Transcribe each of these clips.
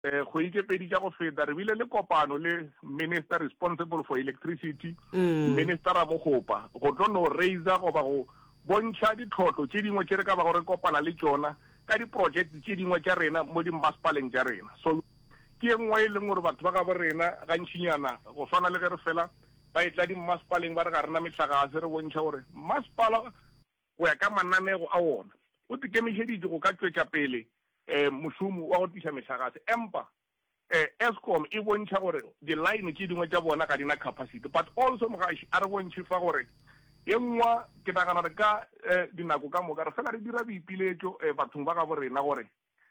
go ikepedi tša go feta re bile le kopano le minister responsible for electricity minister a Mogopa go tlo no raisa goba go bontšha ditlhotlo tše dingwe tše re ka ba gore kopana le tšona ka di-project tše dingwe tša rena mo dimmasepaleng tša rena. So ke e nngwe e leng gore batho ba ka bo rena gantšinyana go swana le ge re fela ba etla dimmasepaleng ba re ga rena metlakase re bontšha gore masepala go ya ka mananego a ona o tekemišeditše go ka tšwetša pele mošomo wa go tiša metlakase empa Eskom e bontšha gore di-line tše dingwe tša bona ga dina capacity but also mogaši a re bontšhe fa gore e nngwe ke nagana re ka dinako ka moka re fela re dira boipiletšo bathong ba ga bo rena gore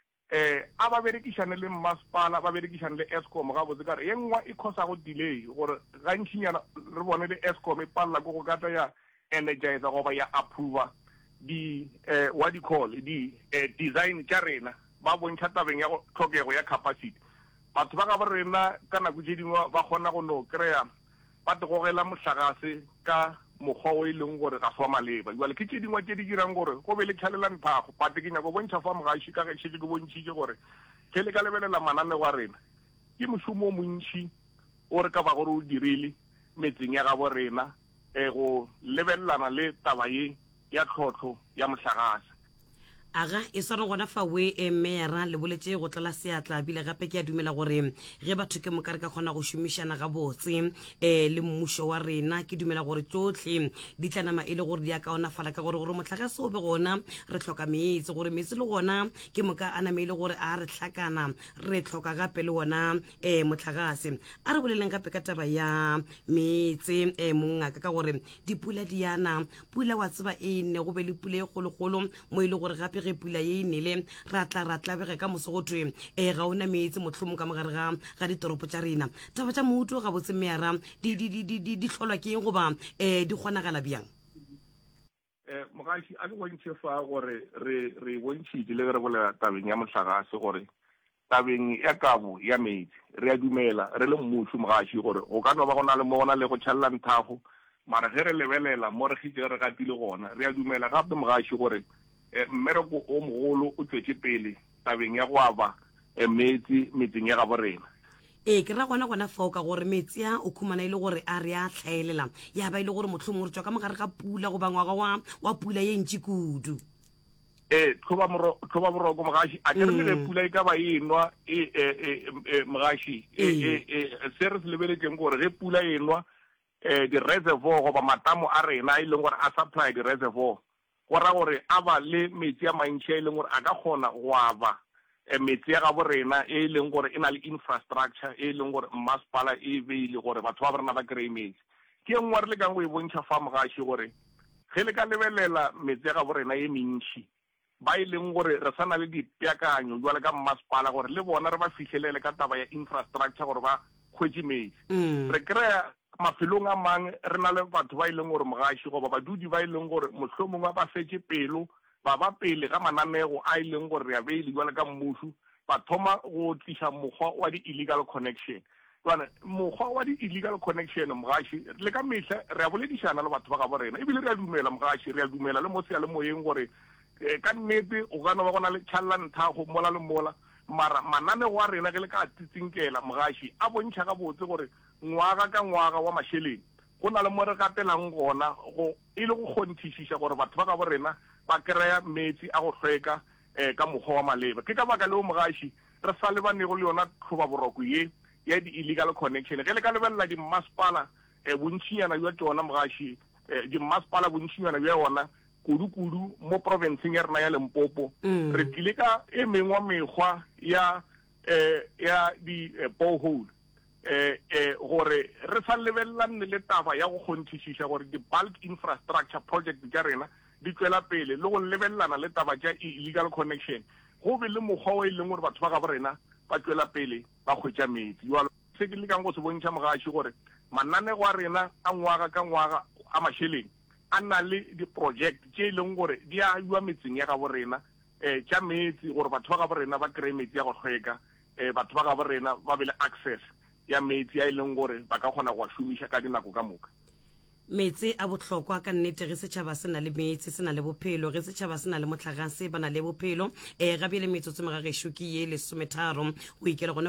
a ba berekišane le mmasepala ba berekišane le Eskom ga botse ka re e nngwe e causa go delay gore gantšinyana re bone le Eskom e palela ko go kata ya energizer goba ya approva what do you call design tša rena ba bontšha tabeng ya tlhokego ya capacity batho ba ga bo rena ka nako tše dingwe ba kgona go no kry-a ba tegogela motlakase ka mokgwa o e leng gore ga se wa maleba jale ke tše dingwe tše di dirang gore go be le tlhalelantlhago pate ke nyako bontšha fa mogaši ka gešetse ke bontšhitše gore ke le ka lebelela mananego a rena ke mošomo o montšhi o re ka ba gore o dirile metseng ya gabo rena go lebelelana le taba ye ya tlhotlho ya motlakase aga e swana gona fa we mera le boletse go tlala seatla bile gape ke a dumela gore ge batho ke mokare ka kgona go šomišana ga botse le mmušo wa rena ke dumela gore tsotlhe di tlanama e le gore di a kaonafala ka gore motlakase o be gona re tlhoka meetse gore meetse le gona ke moka a name e le gore a re tlhakana re tlhoka gape le gona motlakase a re boleleng gape ka taba ya meetse mongaka ka gore dipula di yana pula wa tseba e ne go be le pula e kgolokgolo mo e le gore gape ge pula ye nele ratla bege ka mosogotwe ga ona meetse motlhomo ka mogare ga ditoropo tša rena taba tša mouto ga botse meara di tlholwa ke eng goba di kgonagala bjang mogaši a ke bontšhe fa gore re bontšhitše le ge re bolela tabeng ya motlakase gore tabeng ya kabo ya meetse re a dumela re le mmušo mogaši gore go ka no ba go na le mo gona le go tšhalela nthago mara ge re lebelela mo re gitse re gatile gona re a dumela gape mogaši gore mmereko o mogolo o tswetse pele tabeng ya go aba metseng ya gabo rena ke ra gona fao ka gore metsi a o khumana ile gore a re a tlhaelela ya ba ile gore motlhomo re tswa ka mogare ga pula go bangwaga wa pula ye ntši kudu tlhoba boroko mogaši a ke re le pula e ka ba enwa mogaši se re se lebeletseng gore ge pula enwa di-reservoir goba matamo a rena e leng gore a supply di-reservoir go ra gore a ba le metsi a mantšhi a e leng gore a ka kgona go aba metsi ya gabo rena e leng gore e na le infrastructure e leng gore mmasepala e beile gore batho ba rena ba kry metsi ke e nngwe re le kang go e bontšha fa mogaši gore ge le ka lebelela metsi ya gabo rena e mentšhi ba e leng gore re sa na le dipeakanyo jwale ka mmasepala gore le bona re ba fitlhelele ka taba ya infrastructure gore ba kgwetse metsi re kry-a mafelong a mang re na le batho ba e leng gore mogaši goba badudi ba e leng gore mohlomongwe ba fetse pelo ba pele ga mananego a e leng gore re a beile jwale ka mmušo ba thoma go tliša mokgwa wa di-illegal connection jane mokgwa wa di-illegal connection mogaši le ka mehla re a boledišana le batho ba ga bo rena ebile re a dumela mogaši re a dumela le mo seyalemoyeng gore ka nnete o ka no ba go na le tšhalelanthago mola le mola mara mananego a rena ge le ka tsitsinkela mogaši a bontšha ga botse gore ngwaga ka ngwaga wa mašheleng go na le mo re katelang gona e le go kgonthišiša gore batho ba ka bo rena ba kry-a metsi a go hlweka ka mokgwa wa maleba ke ka baka leo mogaši re sa lebanego le yona tlhobaboroko ye ya di-illegal connection ge le ka lebelela dimmasepala bontšinyana bja tsona mogaši dimmasepala bontšinyana bja yona kudu mo provinceng ya rena ya Limpopo re tlile ka e mengwe mekgwa ya di-borehole gore re sa lebelelane le taba ya go kgonthišiša gore di-bulk infrastructure project tša rena di tswela pele le go lebelelana le taba tša illegal connection go be le mokgwa o e leng gore batho ba ga bo rena ba tswela pele ba kgwetša metsi jalo se ke le kang go se bontšha mogaši gore mananego a rena a ngwaga ka ngwaga a mašheleng a na le di-project tše e leng gore di a ywa metseng ya gabo rena tša metsi gore batho ba ga bo rena ba kry metsi ya go hlweka batho ba ga bo rena ba be le access ya metsi a e leng gore ba ka kgona go a šomiša ka dinako ka moka Metsi a botlhokwa ka nnete re setšhaba se na le metsi se na le bophelo re setšhaba se na le motlhagase ba na le bophelo ga bile metsotso meragešo ke ye 13 o ikele gone